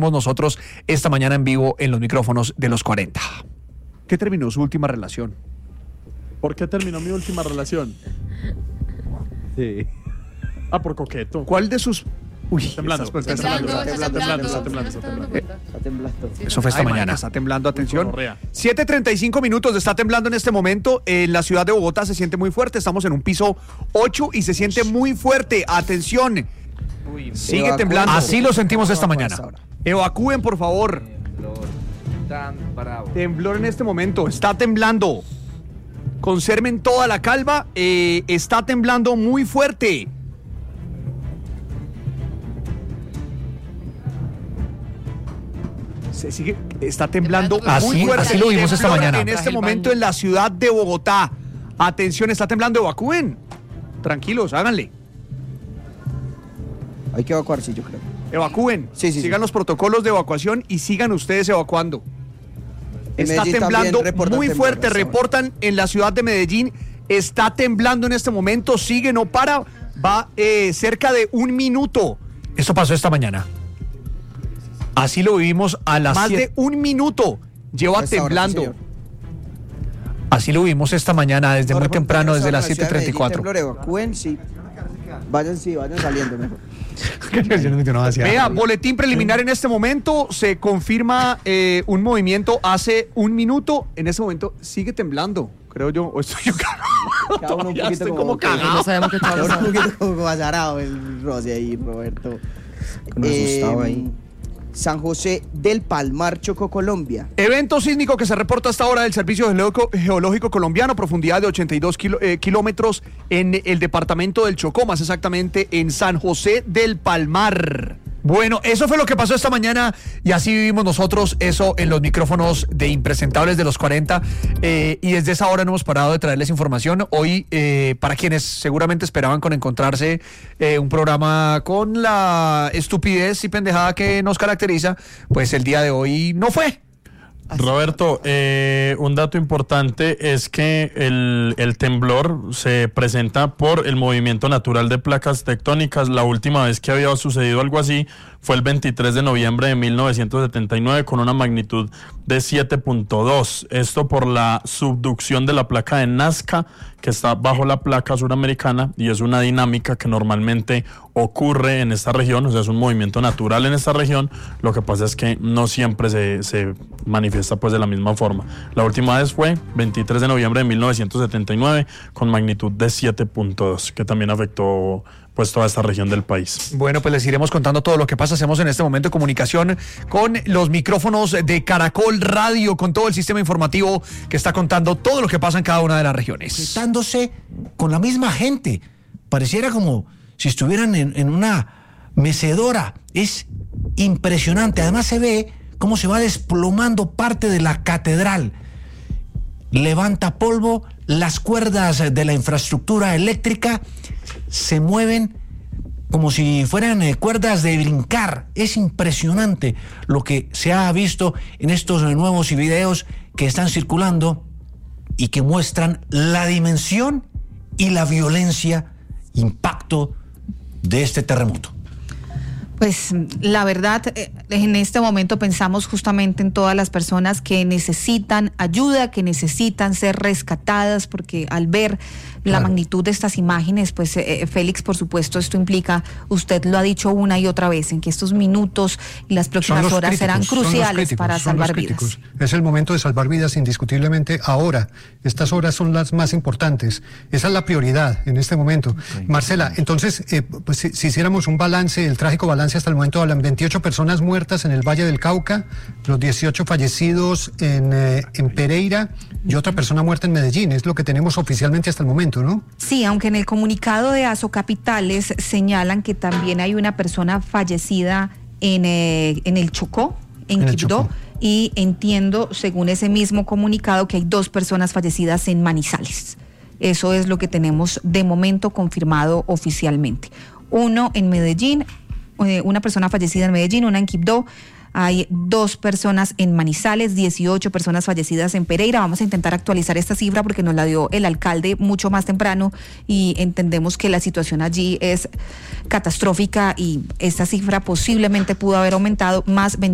vivimos nosotros esta mañana en vivo en los micrófonos de los 40. ¿Qué terminó su última relación? ¿Por qué terminó mi última relación? Sí. Por coqueto. ¿Cuál de sus... Uy, Temblando. está Temblando. Eso fue esta mañana. Está temblando, atención. 7:35 minutos, está temblando en este momento. En la ciudad de Bogotá se siente muy fuerte. Estamos en un piso 8 y se siente muy fuerte. Atención. Sigue temblando. Así lo sentimos esta mañana. Evacúen, por favor. Temblor en este momento. Está temblando. Conserven toda la calma. Está temblando muy fuerte. Está temblando muy fuerte. Así lo vimos esta mañana. En este momento en la ciudad de Bogotá. Atención, está temblando, evacúen. Tranquilos, háganle. Hay que evacuar, sí, yo creo. Evacúen. Sigan los protocolos de evacuación y sigan ustedes evacuando. Está temblando muy fuerte. Reportan en la ciudad de Medellín. Está temblando en este momento. Sigue, no para. Va cerca de 1 minuto. Esto pasó esta mañana. Así lo vivimos a las más de 1 minuto. Lleva temblando. Hora, así lo vimos esta mañana desde muy temprano, desde las 7:34. Evacúen, sí. Vayan saliendo mejor. Vea, boletín preliminar en este momento. Se confirma un movimiento hace 1 minuto. En ese momento sigue temblando, creo yo. O estoy yo cagado. Un poquito estoy como cagado. No sabemos qué está pasando. Un poquito como azarado el Rosy ahí, Roberto. Me asustaba ahí. San José del Palmar, Chocó, Colombia. Evento sísmico que se reporta hasta ahora del Servicio Geológico Colombiano, profundidad de 82 kilómetros en el departamento del Chocó, más exactamente en San José del Palmar. Bueno, eso fue lo que pasó esta mañana y así vivimos nosotros eso en los micrófonos de Impresentables de los 40 y desde esa hora no hemos parado de traerles información. Hoy, para quienes seguramente esperaban con encontrarse un programa con la estupidez y pendejada que nos caracteriza, pues el día de hoy no fue. Roberto, un dato importante es que el temblor se presenta por el movimiento natural de placas tectónicas. La última vez que había sucedido algo así fue el 23 de noviembre de 1979 con una magnitud de 7.2. Esto por la subducción de la placa de Nazca, que está bajo la placa suramericana, y es una dinámica que normalmente ocurre en esta región, o sea, es un movimiento natural en esta región. Lo que pasa es que no siempre se manifiesta pues de la misma forma. La última vez fue 23 de noviembre de 1979 con magnitud de 7.2, que también afectó pues toda esta región del país. Bueno, pues les iremos contando todo lo que pasa. Hacemos en este momento comunicación con los micrófonos de Caracol Radio, con todo el sistema informativo que está contando todo lo que pasa en cada una de las regiones. Estándose con la misma gente. Pareciera como si estuvieran en una mecedora. Es impresionante. Además se ve cómo se va desplomando parte de la catedral. Levanta polvo, las cuerdas de la infraestructura eléctrica se mueven como si fueran cuerdas de brincar. Es impresionante lo que se ha visto en estos nuevos videos que están circulando y que muestran la dimensión y la violencia, impacto de este terremoto. Pues la verdad, en este momento pensamos justamente en todas las personas que necesitan ayuda, que necesitan ser rescatadas, porque al ver la magnitud de estas imágenes, pues Félix, por supuesto, esto implica, usted lo ha dicho una y otra vez, en que estos minutos y las próximas horas serán cruciales para salvar vidas. Es el momento de salvar vidas indiscutiblemente ahora. Estas horas son las más importantes. Esa es la prioridad en este momento. Okay. Marcela, entonces, pues si hiciéramos un balance, el trágico balance hasta el momento, hablan 28 personas muertas en el Valle del Cauca, los 18 fallecidos en Pereira y otra persona muerta en Medellín. Es lo que tenemos oficialmente hasta el momento, ¿no? Sí, aunque en el comunicado de Asocapitales señalan que también hay una persona fallecida en el Chocó, en Quibdó, y entiendo, según ese mismo comunicado, que hay 2 personas fallecidas en Manizales. Eso es lo que tenemos de momento confirmado oficialmente. Uno en Medellín, una persona fallecida en Medellín, una en Quibdó. Hay 2 personas en Manizales, 18 personas fallecidas en Pereira. Vamos a intentar actualizar esta cifra porque nos la dio el alcalde mucho más temprano y entendemos que la situación allí es catastrófica y esta cifra posiblemente pudo haber aumentado más.